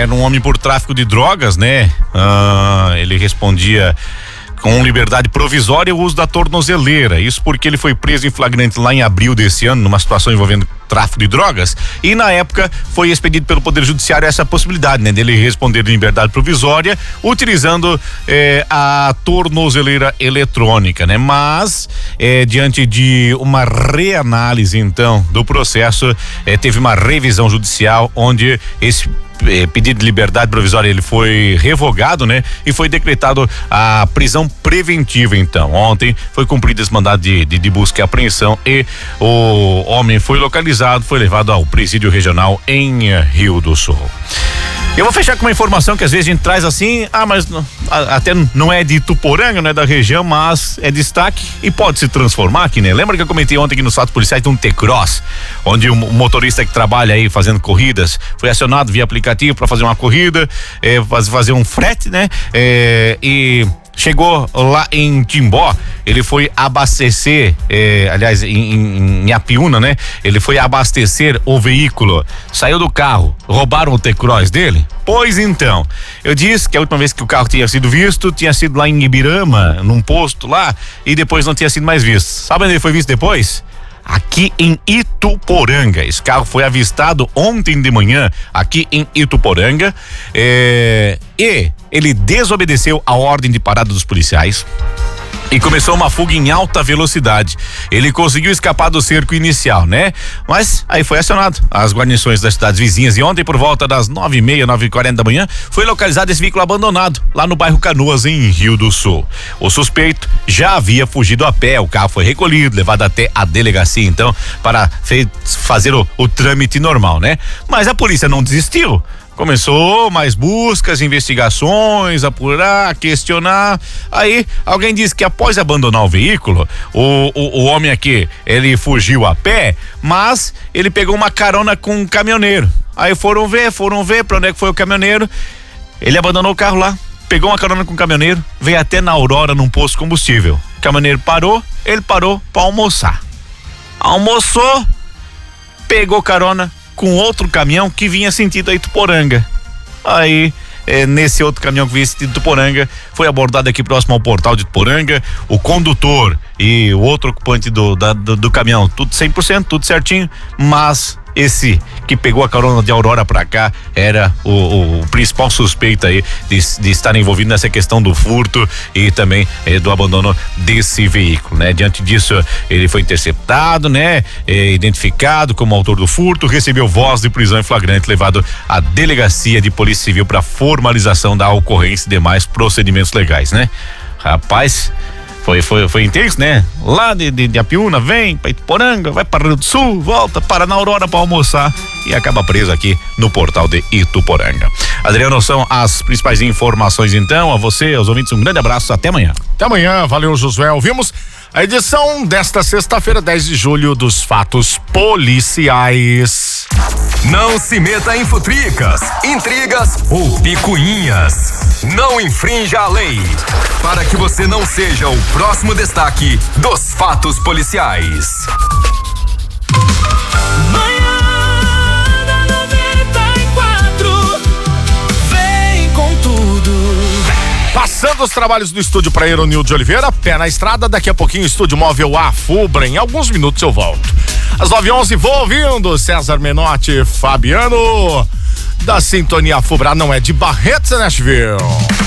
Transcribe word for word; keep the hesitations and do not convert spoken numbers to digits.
era um homem por tráfico de drogas, né? Ah, ele respondia com liberdade provisória e o uso da tornozeleira. Isso porque ele foi preso em flagrante lá em abril desse ano, numa situação envolvendo tráfico de drogas, e na época foi expedido pelo Poder Judiciário essa possibilidade, né, dele responder de liberdade provisória utilizando eh, a tornozeleira eletrônica, né? Mas eh, diante de uma reanálise então do processo, eh, teve uma revisão judicial onde esse Eh, pedido de liberdade provisória ele foi revogado, né? E foi decretado a prisão preventiva. Então, ontem foi cumprido esse mandado de, de, de busca e apreensão e o homem foi localizado, foi levado ao presídio regional em uh, Rio do Sul. Eu vou fechar com uma informação que às vezes a gente traz assim, ah, mas não, a, até não é de Ituporanga, não é da região, mas é destaque e pode se transformar aqui, né? Lembra que eu comentei ontem aqui nos fatos policiais de um T-Cross, onde um, um motorista que trabalha aí fazendo corridas foi acionado via aplicativo para fazer uma corrida, é, fazer um frete, né? É, e chegou lá em Timbó, ele foi abastecer, eh, aliás, em, em, em Apiúna, né? Ele foi abastecer o veículo, saiu do carro, roubaram o T-Cross dele? Pois então, eu disse que a última vez que o carro tinha sido visto, tinha sido lá em Ibirama, num posto lá, e depois não tinha sido mais visto. Sabe onde ele foi visto depois? Aqui em Ituporanga. Esse carro foi avistado ontem de manhã aqui em Ituporanga, é, e ele desobedeceu a ordem de parada dos policiais e começou uma fuga em alta velocidade. Ele conseguiu escapar do cerco inicial, né? Mas aí foi acionado as guarnições das cidades vizinhas e ontem por volta das nove e meia, nove e quarenta da manhã foi localizado esse veículo abandonado lá no bairro Canoas, em Rio do Sul. O suspeito já havia fugido a pé, o carro foi recolhido, levado até a delegacia então para fe- fazer o, o trâmite normal, né? Mas a polícia não desistiu. Começou mais buscas, investigações, apurar, questionar. Aí alguém disse que após abandonar o veículo, o, o, o homem aqui, ele fugiu a pé, mas ele pegou uma carona com um caminhoneiro. Aí foram ver, foram ver pra onde é que foi o caminhoneiro. Ele abandonou o carro lá, pegou uma carona com o caminhoneiro, veio até na Aurora num posto de combustível. O caminhoneiro parou, ele parou pra almoçar. Almoçou, pegou carona com outro caminhão que vinha sentido a Ituporanga. Aí, é, nesse outro caminhão que vinha sentido Ituporanga, foi abordado aqui próximo ao portal de Ituporanga, o condutor e o outro ocupante do, da, do, do caminhão, tudo cem por cento, tudo certinho, mas esse que pegou a carona de Aurora pra cá era o, o, o principal suspeito aí de, de estar envolvido nessa questão do furto e também eh, do abandono desse veículo, né? Diante disso, ele foi interceptado, né? Eh, identificado como autor do furto, recebeu voz de prisão em flagrante, levado à delegacia de polícia civil para formalização da ocorrência e demais procedimentos legais, né? Rapaz, Foi, foi, foi intenso, né? Lá de, de, de Apiúna, vem pra Ituporanga, vai para Rio do Sul, volta, para na Aurora para almoçar e acaba preso aqui no portal de Ituporanga. Adriano, são as principais informações então. A você, aos ouvintes, um grande abraço, até amanhã. Até amanhã, valeu, Josué. Ouvimos a edição desta sexta-feira, dez de julho, dos fatos policiais. Não se meta em futricas, intrigas ou picuinhas. Não infrinja a lei, para que você não seja o próximo destaque dos fatos policiais. Manhã da noventa e quatro, vem com tudo. Passando os trabalhos do estúdio para Eronil de Oliveira, pé na estrada, daqui a pouquinho estúdio móvel A Fubra, em alguns minutos eu volto. Às nove e onze, vou ouvindo César Menotti, Fabiano, da Sintonia Fubra, não é de Barretos, Nashville.